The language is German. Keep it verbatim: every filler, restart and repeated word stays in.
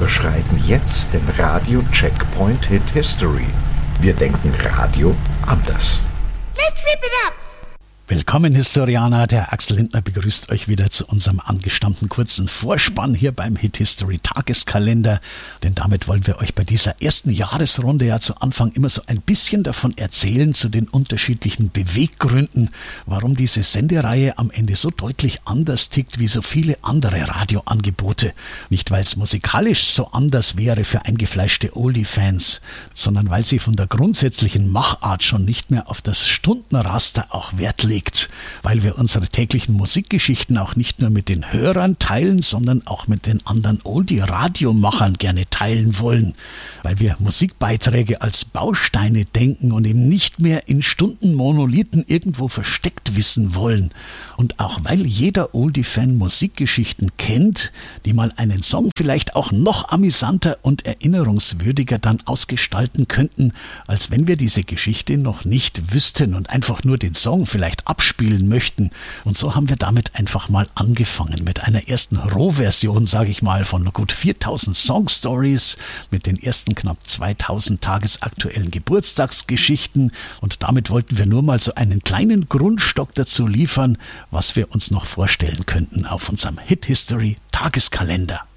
überschreiten jetzt den Radio-Checkpoint Hit History. Wir denken Radio anders. Let's rip it up! Willkommen Historianer, der Axel Lindner begrüßt euch wieder zu unserem angestammten kurzen Vorspann hier beim Hit History Tageskalender, denn damit wollen wir euch bei dieser ersten Jahresrunde ja zu Anfang immer so ein bisschen davon erzählen, zu den unterschiedlichen Beweggründen, warum diese Sendereihe am Ende so deutlich anders tickt wie so viele andere Radioangebote. Nicht weil es musikalisch so anders wäre für eingefleischte Oldie-Fans, sondern weil sie von der grundsätzlichen Machart schon nicht mehr auf das Stundenraster auch Wert legt. Weil wir unsere täglichen Musikgeschichten auch nicht nur mit den Hörern teilen, sondern auch mit den anderen Oldie-Radiomachern gerne teilen wollen. Weil wir Musikbeiträge als Bausteine denken und eben nicht mehr in Stundenmonolithen irgendwo versteckt wissen wollen. Und auch weil jeder Oldie-Fan Musikgeschichten kennt, die mal einen Song vielleicht auch noch amüsanter und erinnerungswürdiger dann ausgestalten könnten, als wenn wir diese Geschichte noch nicht wüssten und einfach nur den Song vielleicht abspielen möchten. Und so haben wir damit einfach mal angefangen mit einer ersten Rohversion, sage ich mal, von gut viertausend Songstories, mit den ersten knapp zweitausend tagesaktuellen Geburtstagsgeschichten, und damit wollten wir nur mal so einen kleinen Grundstock dazu liefern, was wir uns noch vorstellen könnten auf unserem Hit History Tageskalender.